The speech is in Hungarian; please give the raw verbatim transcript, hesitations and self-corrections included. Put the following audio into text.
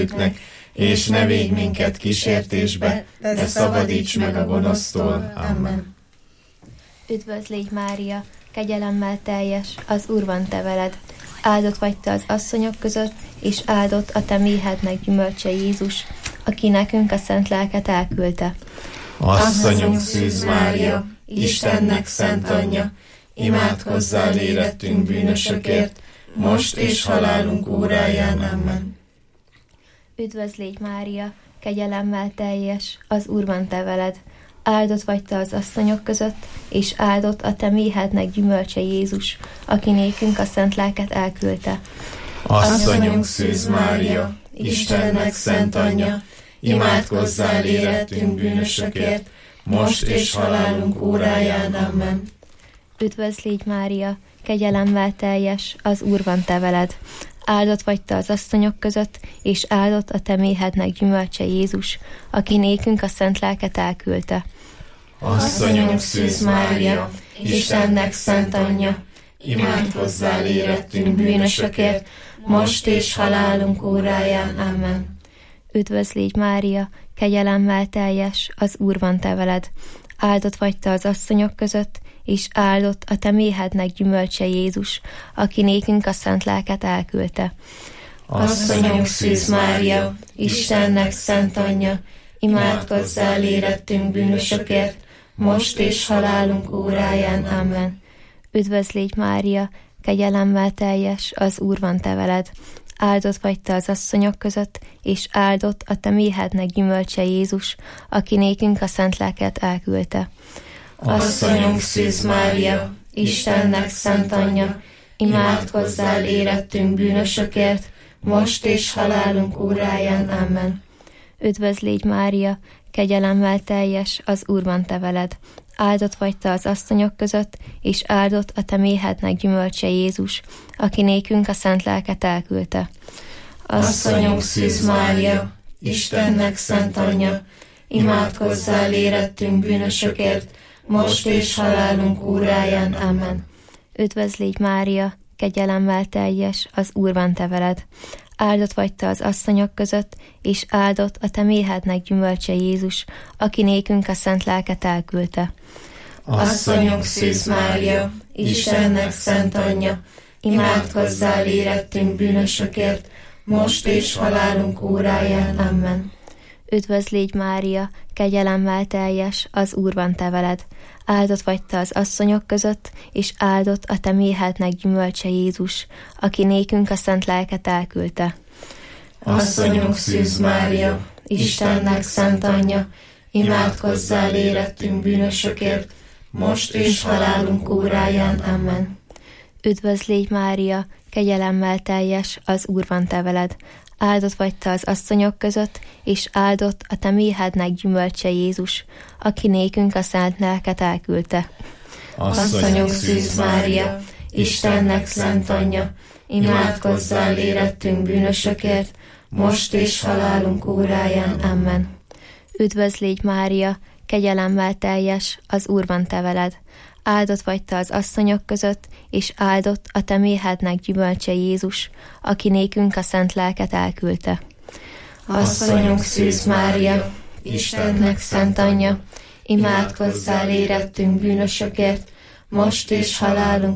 őknek, és ne védj minket kísértésbe, de szabadíts meg a gonosztól. Amen. Üdvözl légy, Mária, kegyelemmel teljes, az Úr van te veled. Áldott vagy te az asszonyok között, és áldott a te méhednek gyümölcse Jézus, aki nekünk a szent lelket elküldte. Asszonyunk Szűz Mária, Istennek szent anyja, imádkozzál érettünk bűnösökért, most és halálunk óráján. Amen. Üdvözl légy, Mária, kegyelemmel teljes, az Úr van te veled. Áldott vagy te az asszonyok között, és áldott a te méhednek gyümölcse Jézus, aki nékünk a szent lelket elküldte. Asszonyunk Szűz Mária, Istennek szent anyja, imádkozzál érettünk bűnösökért, most és halálunk óráján. Amen. Üdvözl légy, Mária, kegyelemmel teljes, az Úr van te veled. Áldott vagy te az asszonyok között, és áldott a te méhednek gyümölcse Jézus, aki nékünk a szent lelket elküldte. Asszonyunk Szűz Mária, Istennek szent anyja, imádkozzál érettünk bűnösökért, most és halálunk óráján. Amen. Üdvözl légy, Mária, kegyelemmel teljes, az Úr van te veled. Áldott vagy te az asszonyok között, és áldott a te méhednek gyümölcse Jézus, aki nékünk a szent lelket elküldte. Asszonyunk Szűz Mária, Istennek szent anyja, imádkozzál érettünk bűnösökért, most és halálunk óráján. Amen. Üdvözl légy, Mária, kegyelemmel teljes, az Úr van te veled. Áldott vagy te az asszonyok között, és áldott a te méhednek gyümölcse Jézus, aki nékünk a szent lelket elküldte. Asszonyunk Szűz Mária, Istennek szent anyja, imádkozzál érettünk bűnösökért, most és halálunk óráján. Amen. Üdvözl légy, Mária, kegyelemmel teljes, az Úr van te veled. Áldott vagy te az asszonyok között, és áldott a te méhednek gyümölcse Jézus, aki nékünk a szent lelket elküldte. Asszonyunk Szűz Mária, Istennek szent anyja, imádkozzál érettünk bűnösökért, most és halálunk óráján. Amen. Üdvözl légy, Mária, kegyelemmel teljes, az Úr van te veled. Áldott vagy te az asszonyok között, és áldott a te méhednek gyümölcse Jézus, aki nékünk a szent lelket elküldte. Asszonyunk Szűz Mária, Istennek szent anyja, imádkozzál érettünk bűnösökért, most és halálunk óráján. Amen. Üdvözl légy, Mária, kegyelemmel teljes, az Úr van te veled. Áldott vagy te az asszonyok között, és áldott a te méhednek gyümölcse Jézus, aki nékünk a szent lelket elküldte. Asszonyunk Szűz Mária, Istennek szent anyja, imádkozzál érettünk bűnösökért, most és halálunk óráján. Amen. Üdvözl légy, Mária, kegyelemmel teljes, az Úr van te veled. Áldott vagy te az asszonyok között, és áldott a te méhednek gyümölcse Jézus, aki nékünk a szent lelket elküldte. Asszonyunk Szűz Mária, Istennek szent anyja, imádkozzál érettünk bűnösökért, most és halálunk óráján. Amen. Üdvözl légy, Mária, kegyelemmel teljes, az Úr van te veled. Áldott vagy te az asszonyok között, és áldott a te méhednek gyümölcse Jézus, aki nékünk a szent lelket elküldte. Asszonyunk Szűz Mária, Istennek szent anyja, imádkozzál érettünk bűnösökért, most és halálunk